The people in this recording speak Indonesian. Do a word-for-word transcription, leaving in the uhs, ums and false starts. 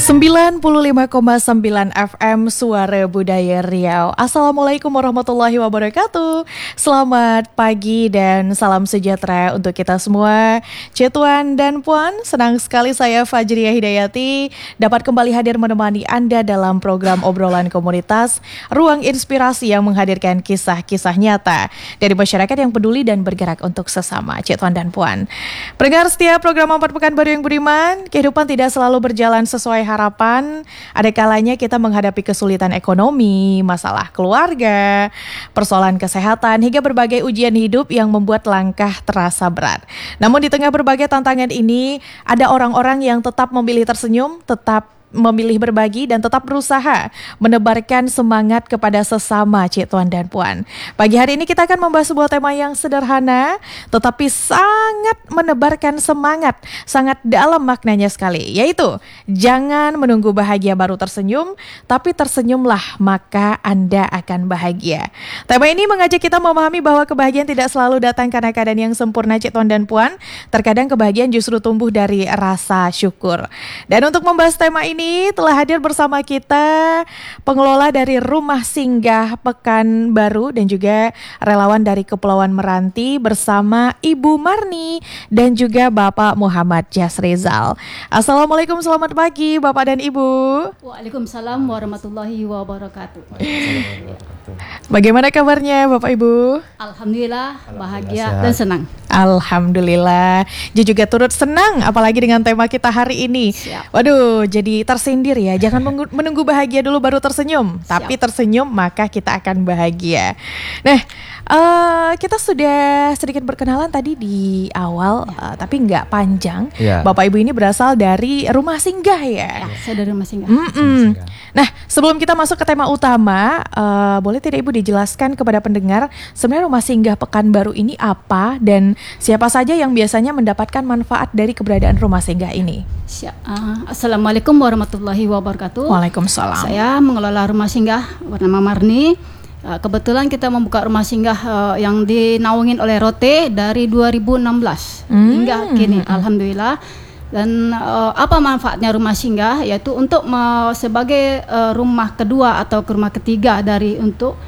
sembilan puluh lima koma sembilan F M Suara Budaya Riau. Assalamualaikum warahmatullahi wabarakatuh. Selamat pagi dan salam sejahtera untuk kita semua. Cetuan dan puan, senang sekali saya Fajriah Hidayati dapat kembali hadir menemani Anda dalam program obrolan komunitas Ruang Inspirasi yang menghadirkan kisah-kisah nyata dari masyarakat yang peduli dan bergerak untuk sesama. Cetuan dan puan, pendengar setia program Empat Pekan Baru yang Beriman, kehidupan tidak selalu berjalan sesuai harapan. Ada kalanya kita menghadapi kesulitan ekonomi, masalah keluarga, persoalan kesehatan, hingga berbagai ujian hidup yang membuat langkah terasa berat. Namun di tengah berbagai tantangan ini, ada orang-orang yang tetap memilih tersenyum, tetap memilih berbagi dan tetap berusaha menebarkan semangat kepada sesama Cik Tuan dan Puan. Pagi hari ini kita akan membahas sebuah tema yang sederhana tetapi sangat menebarkan semangat, sangat dalam maknanya sekali, yaitu jangan menunggu bahagia baru tersenyum, tapi tersenyumlah maka Anda akan bahagia. Tema ini mengajak kita memahami bahwa kebahagiaan tidak selalu datang karena keadaan yang sempurna Cik Tuan dan Puan. Terkadang kebahagiaan justru tumbuh dari rasa syukur. Dan untuk membahas tema ini Ini telah hadir bersama kita pengelola dari Rumah Singgah Pekanbaru dan juga relawan dari Kepulauan Meranti bersama Ibu Marni dan juga Bapak Muhammad Jasrizal. Assalamualaikum, selamat pagi Bapak dan Ibu. Waalaikumsalam warahmatullahi wabarakatuh. Bagaimana kabarnya Bapak Ibu? Alhamdulillah, bahagia dan senang. Alhamdulillah, dia juga turut senang apalagi dengan tema kita hari ini. Siap. Waduh, jadi tersindir ya, jangan menunggu bahagia dulu baru tersenyum. Siap. Tapi tersenyum maka kita akan bahagia. Nah, uh, kita sudah sedikit berkenalan tadi di awal, ya. uh, tapi nggak panjang. Ya. Bapak Ibu ini berasal dari Rumah Singgah ya? Ya, saya dari Rumah Singgah. Mm-mm. Nah, sebelum kita masuk ke tema utama, uh, boleh tidak Ibu dijelaskan kepada pendengar sebenarnya Rumah Singgah Pekanbaru ini apa dan siapa saja yang biasanya mendapatkan manfaat dari keberadaan Rumah Singgah ini? Siap. Uh, Assalamualaikum warahmatullahi wabarakatuh. Waalaikumsalam. Saya mengelola Rumah Singgah bernama Marni. Uh, kebetulan kita membuka Rumah Singgah uh, yang dinaungin oleh Rote dari dua ribu enam belas hmm. hingga kini, alhamdulillah. Dan uh, apa manfaatnya Rumah Singgah? Yaitu untuk uh, sebagai uh, rumah kedua atau rumah ketiga dari untuk